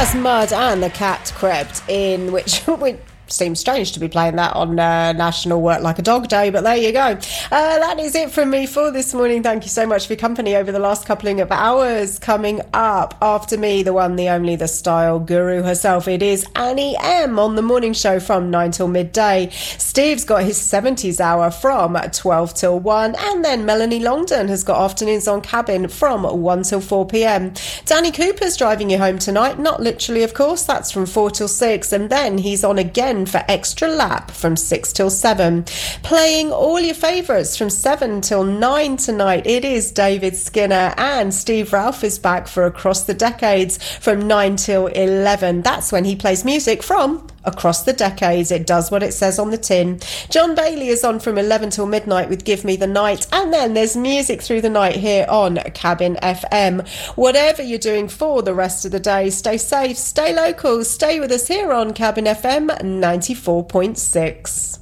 That's Mud and the Cat Crept In, which seems strange to be playing that on National Work Like a Dog Day, but there you go. That is it from me for this morning. Thank you so much for your company over the last couple of hours. Coming up after me, the one, the only, the style guru herself. It is Annie M on the morning show from 9 till midday. Steve's got his 70s hour from 12 till 1, and then Melanie Longdon has got afternoons on Cabin from 1 till 4 p.m. Danny Cooper's driving you home tonight, not literally of course, that's from 4 till 6, and then he's on again for Extra Lap from 6 till 7. Playing all your favourites from 7 till 9 tonight, it is David Skinner, and Steve Ralph is back for Across the Decades from 9 till 11. That's when he plays music from across the decades. It does what it says on the tin. John Bailey is on from 11 till midnight with Give Me the Night, and then there's music through the night here on Cabin FM. Whatever you're doing for the rest of the day, stay safe, stay local, stay with us here on Cabin FM 94.6.